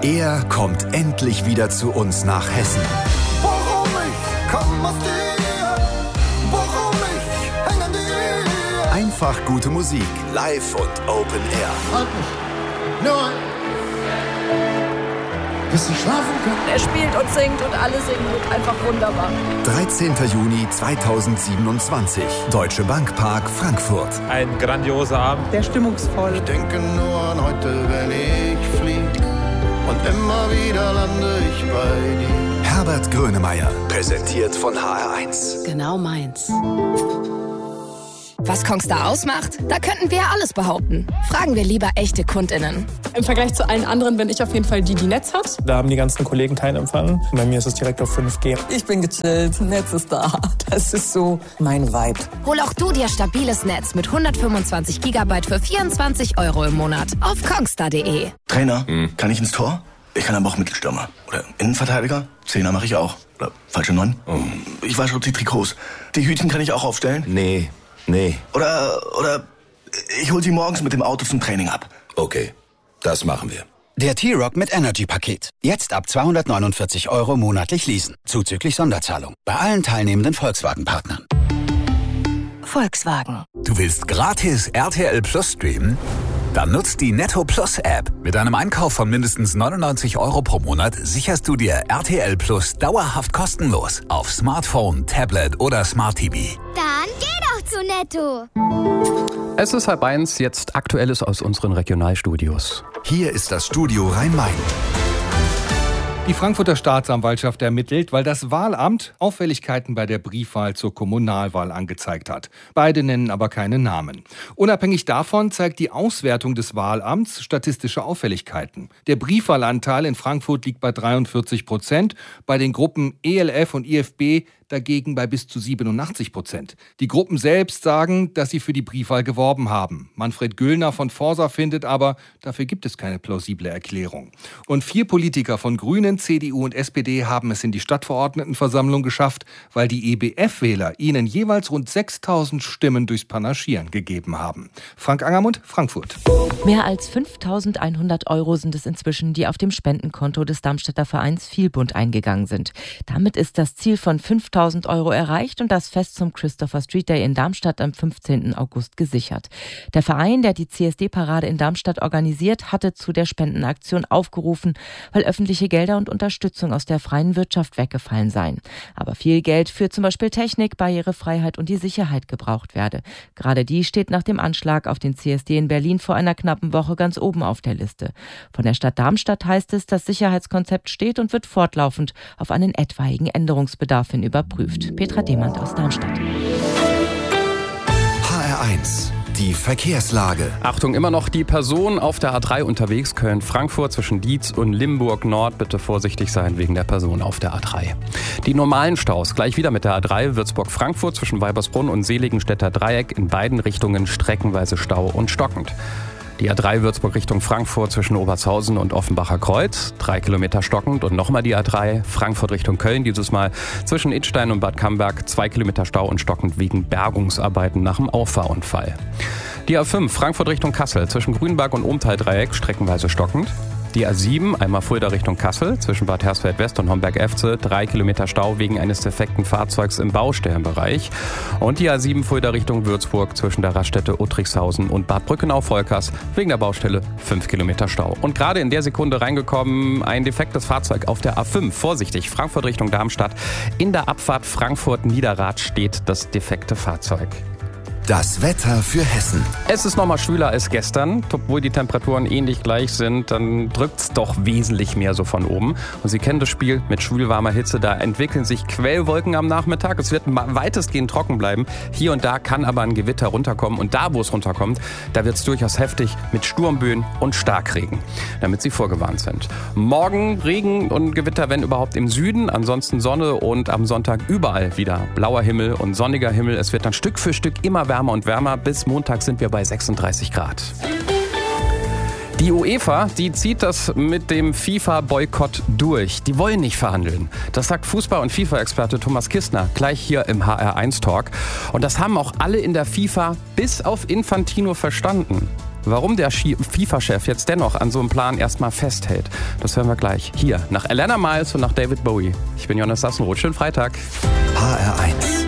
Er kommt endlich wieder zu uns nach Hessen. Warum ich komm aus dir, warum ich häng an dir. Einfach gute Musik, live und Open Air. Halt mich, nur bis ich schlafen kann. Er spielt und singt und alle singen einfach wunderbar. 13. Juni 2027, Deutsche Bank Park, Frankfurt. Ein grandioser Abend. Der stimmungsvoll. Ich denke nur an heute, wenn ich flieg. Und immer wieder lande ich bei dir. Herbert Grönemeyer, präsentiert von HR1. Genau meins. Was Kongstar ausmacht? Da könnten wir ja alles behaupten. Fragen wir lieber echte KundInnen. Im Vergleich zu allen anderen bin ich auf jeden Fall die Netz hat. Da haben die ganzen Kollegen keinen Empfang. Bei mir ist es direkt auf 5G. Ich bin gechillt, Netz ist da. Das ist so mein Vibe. Hol auch du dir stabiles Netz mit 125 GB für 24 € im Monat auf kongstar.de. Trainer, kann ich ins Tor? Ich kann aber auch Mittelstürmer. Oder Innenverteidiger? Zehner mache ich auch. Oder falsche 9? Ich wasche die Trikots. Die Hütchen kann ich auch aufstellen? Nee. Oder ich hol sie morgens mit dem Auto zum Training ab. Okay, das machen wir. Der T-Rock mit Energy-Paket. Jetzt ab 249 € monatlich leasen. Zuzüglich Sonderzahlung. Bei allen teilnehmenden Volkswagen-Partnern. Volkswagen. Du willst gratis RTL Plus streamen? Dann nutzt die Netto Plus App. Mit einem Einkauf von mindestens 99 € pro Monat sicherst du dir RTL Plus dauerhaft kostenlos auf Smartphone, Tablet oder Smart TV. Dann geh doch zu Netto. Es ist 12:30, jetzt Aktuelles aus unseren Regionalstudios. Hier ist das Studio Rhein-Main. Die Frankfurter Staatsanwaltschaft ermittelt, weil das Wahlamt Auffälligkeiten bei der Briefwahl zur Kommunalwahl angezeigt hat. Beide nennen aber keine Namen. Unabhängig davon zeigt die Auswertung des Wahlamts statistische Auffälligkeiten. Der Briefwahlanteil in Frankfurt liegt bei 43%, bei den Gruppen ELF und IFB dagegen bei bis zu 87%. Die Gruppen selbst sagen, dass sie für die Briefwahl geworben haben. Manfred Göllner von Forsa findet aber, dafür gibt es keine plausible Erklärung. Und 4 Politiker von Grünen, CDU und SPD haben es in die Stadtverordnetenversammlung geschafft, weil die EBF-Wähler ihnen jeweils rund 6.000 Stimmen durchs Panaschieren gegeben haben. Frank Angermund, Frankfurt. Mehr als 5.100 € sind es inzwischen, die auf dem Spendenkonto des Darmstädter Vereins Vielbund eingegangen sind. Damit ist das Ziel von 5.000 € erreicht und das Fest zum Christopher Street Day in Darmstadt am 15. August gesichert. Der Verein, der die CSD-Parade in Darmstadt organisiert, hatte zu der Spendenaktion aufgerufen, weil öffentliche Gelder und Unterstützung aus der freien Wirtschaft weggefallen seien. Aber viel Geld für zum Beispiel Technik, Barrierefreiheit und die Sicherheit gebraucht werde. Gerade die steht nach dem Anschlag auf den CSD in Berlin vor einer knappen Woche ganz oben auf der Liste. Von der Stadt Darmstadt heißt es, das Sicherheitskonzept steht und wird fortlaufend auf einen etwaigen Änderungsbedarf hin überprüft. Petra Demand aus Darmstadt. HR1, die Verkehrslage. Achtung, immer noch die Person auf der A3 unterwegs, Köln-Frankfurt zwischen Dietz und Limburg-Nord. Bitte vorsichtig sein wegen der Person auf der A3. Die normalen Staus gleich wieder mit der A3 Würzburg-Frankfurt zwischen Weibersbrunn und Seligenstädter Dreieck. In beiden Richtungen streckenweise Stau und stockend. Die A3 Würzburg Richtung Frankfurt zwischen Obertshausen und Offenbacher Kreuz, 3 Kilometer stockend. Und nochmal die A3 Frankfurt Richtung Köln, dieses Mal zwischen Idstein und Bad Camberg, 2 Kilometer Stau und stockend wegen Bergungsarbeiten nach dem Auffahrunfall. Die A5 Frankfurt Richtung Kassel zwischen Grünberg und Ohmtal-Dreieck, streckenweise stockend. Die A7, einmal Fulda Richtung Kassel, zwischen Bad Hersfeld West und Homberg-Efze, 3 Kilometer Stau wegen eines defekten Fahrzeugs im Baustellenbereich. Und die A7 Fulda Richtung Würzburg, zwischen der Raststätte Uttrichshausen und Bad Brückenau-Volkers, wegen der Baustelle 5 Kilometer Stau. Und gerade in der Sekunde reingekommen, ein defektes Fahrzeug auf der A5. Vorsichtig, Frankfurt Richtung Darmstadt. In der Abfahrt Frankfurt-Niederrad steht das defekte Fahrzeug. Das Wetter für Hessen. Es ist nochmal schwüler als gestern. Obwohl die Temperaturen ähnlich gleich sind, dann drückt es doch wesentlich mehr so von oben. Und Sie kennen das Spiel mit schwülwarmer Hitze. Da entwickeln sich Quellwolken am Nachmittag. Es wird weitestgehend trocken bleiben. Hier und da kann aber ein Gewitter runterkommen. Und da, wo es runterkommt, da wird es durchaus heftig mit Sturmböen und Starkregen, damit Sie vorgewarnt sind. Morgen Regen und Gewitter, wenn überhaupt im Süden. Ansonsten Sonne und am Sonntag überall wieder blauer Himmel und sonniger Himmel. Es wird dann Stück für Stück immer wärmer und wärmer. Bis Montag sind wir bei 36 Grad. Die UEFA, die zieht das mit dem FIFA-Boykott durch. Die wollen nicht verhandeln. Das sagt Fußball- und FIFA-Experte Thomas Kistner gleich hier im HR1-Talk. Und das haben auch alle in der FIFA bis auf Infantino verstanden. Warum der FIFA-Chef jetzt dennoch an so einem Plan erstmal festhält, das hören wir gleich. Hier, nach Alana Miles und nach David Bowie. Ich bin Jonas Sassenroth. Schönen Freitag. HR1